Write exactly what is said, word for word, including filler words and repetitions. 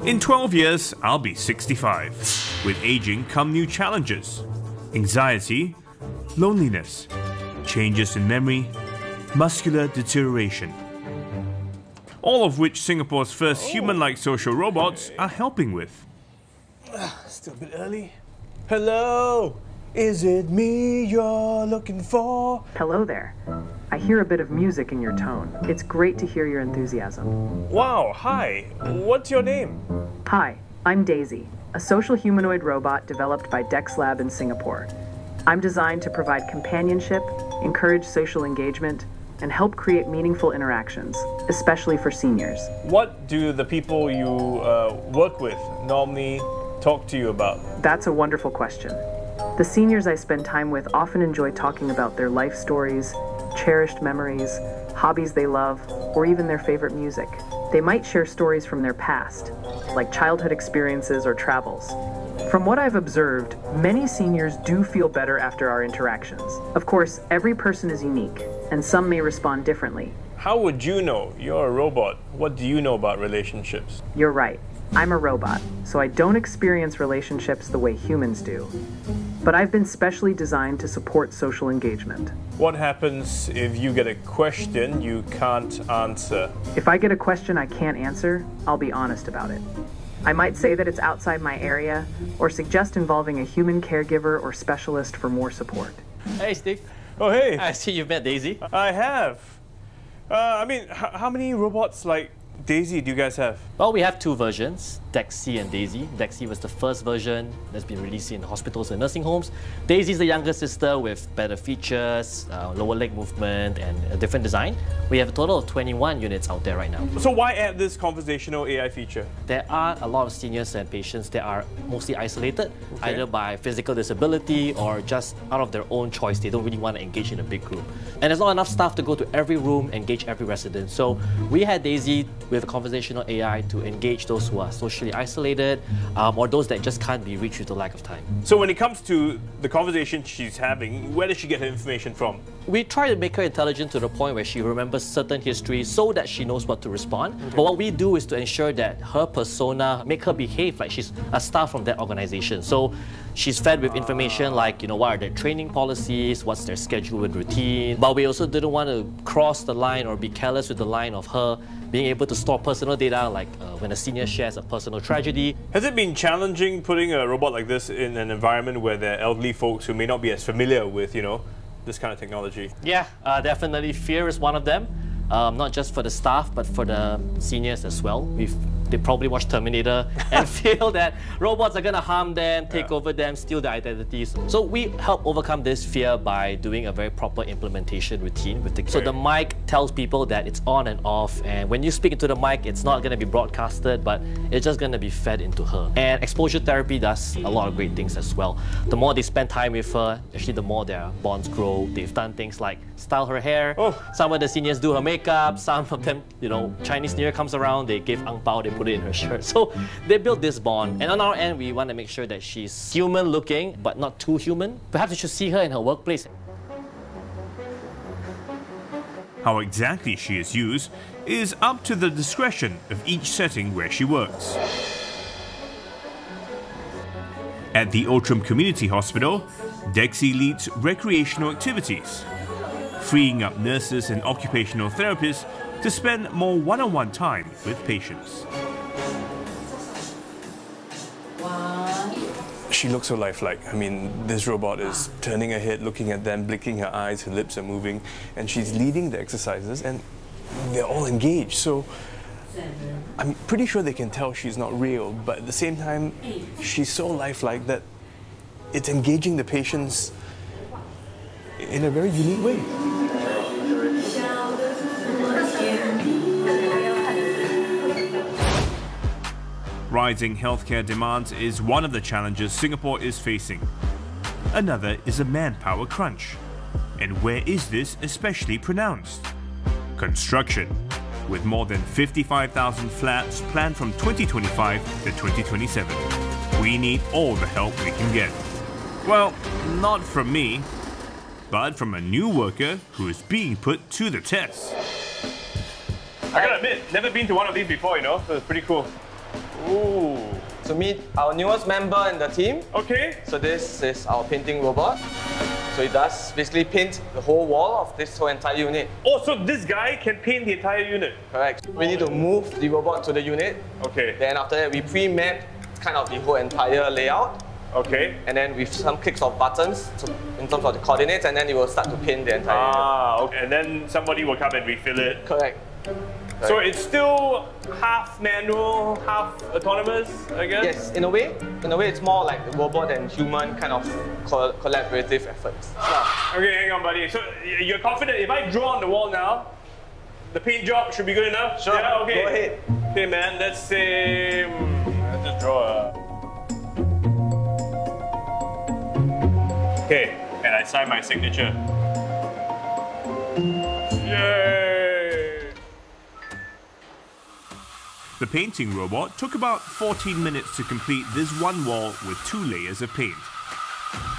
In twelve years, I'll be sixty-five. With aging come new challenges. Anxiety, loneliness, changes in memory, muscular deterioration. All of which Singapore's first human-like social robots are helping with. Still a bit early. Hello! Is it me you're looking for? Hello there. I hear a bit of music in your tone. It's great to hear your enthusiasm. Wow, hi. What's your name? Hi, I'm Daisy, a social humanoid robot developed by DexLab in Singapore. I'm designed to provide companionship, encourage social engagement, and help create meaningful interactions, especially for seniors. What do the people you uh, work with normally talk to you about? That's a wonderful question. The seniors I spend time with often enjoy talking about their life stories, cherished memories, hobbies they love, or even their favorite music. They might share stories from their past, like childhood experiences or travels. From what I've observed, many seniors do feel better after our interactions. Of course, every person is unique, and some may respond differently. How would you know? You're a robot. What do you know about relationships? You're right. I'm a robot, so I don't experience relationships the way humans do. But I've been specially designed to support social engagement. What happens if you get a question you can't answer? If I get a question I can't answer, I'll be honest about it. I might say that it's outside my area, or suggest involving a human caregiver or specialist for more support. Hey, Steve. Oh, hey. I see you've met Daisy. I have. Uh, I mean, h how many robots like Daisy do you guys have? Well, we have two versions, Dexy and Daisy. Dexy was the first version that's been released in hospitals and nursing homes. Daisy is the younger sister with better features, uh, lower leg movement, and a different design. We have a total of twenty-one units out there right now. So why add this conversational A I feature? There are a lot of seniors and patients that are mostly isolated, Okay. either by physical disability or just out of their own choice. They don't really want to engage in a big group. And there's not enough staff to go to every room, engage every resident. So we had Daisy with a conversational A I to engage those who are socially isolated um, or those that just can't be reached due to lack of time. So when it comes to the conversation she's having, where does she get her information from? We try to make her intelligent to the point where she remembers certain histories so that she knows what to respond. Okay. But what we do is to ensure that her persona, make her behave like she's a staff from that organization. So she's fed with information like, you know, what are their training policies, what's their schedule and routine. But we also didn't want to cross the line or be careless with the line of her being able to store personal data, like uh, when a senior shares a personal tragedy. Has it been challenging putting a robot like this in an environment where there are elderly folks who may not be as familiar with, you know, this kind of technology? Yeah, uh, definitely. Fear is one of them. Um, not just for the staff, but for the seniors as well. We've, they probably watch Terminator and feel that robots are going to harm them, take yeah. over them, steal their identities. So we help overcome this fear by doing a very proper implementation routine with the. So the mic tells people that it's on and off, and when you speak into the mic, it's not going to be broadcasted, but it's just going to be fed into her. And exposure therapy does a lot of great things as well. The more they spend time with her, actually the more their bonds grow. They've done things like style her hair. Oh. Some of the seniors do her makeup. Some of them, you know, Chinese New Year comes around, they give ang pao, they put it in her shirt. So they build this bond. And on our end, we want to make sure that she's human looking, but not too human. Perhaps you should see her in her workplace. How exactly she is used is up to the discretion of each setting where she works. At the Outram Community Hospital, Dexy leads recreational activities, freeing up nurses and occupational therapists to spend more one-on-one time with patients. She looks so lifelike. I mean, this robot is turning her head, looking at them, blinking her eyes, her lips are moving, and she's leading the exercises, and they're all engaged. So I'm pretty sure they can tell she's not real, but at the same time, she's so lifelike that it's engaging the patients in a very unique way. Rising healthcare demands is one of the challenges Singapore is facing. Another is a manpower crunch. And where is this especially pronounced? Construction, with more than fifty-five thousand flats planned from twenty twenty-five to twenty twenty-seven. We need all the help we can get. Well, not from me, but from a new worker who is being put to the test. I gotta admit, never been to one of these before, you know, so it's pretty cool. Ooh. To meet our newest member in the team. Okay. So this is our painting robot. So it does basically paint the whole wall of this whole entire unit. Oh, so this guy can paint the entire unit? Correct. We need to move the robot to the unit. Okay. Then after that, we pre-map kind of the whole entire layout. Okay. And then with some clicks of buttons to, in terms of the coordinates, and then it will start to paint the entire unit. Ah, okay. And then somebody will come and refill it. Correct. So it's still half manual, half autonomous, I guess? Yes, in a way. In a way, it's more like the robot and human kind of co collaborative efforts. Okay, hang on, buddy. So y- you're confident if I draw on the wall now, the paint job should be good enough? Sure, Yeah, okay. go ahead. Okay, man, let's say... hmm, let's just draw a... Okay, and I sign my signature. Yay! The painting robot took about fourteen minutes to complete this one wall with two layers of paint.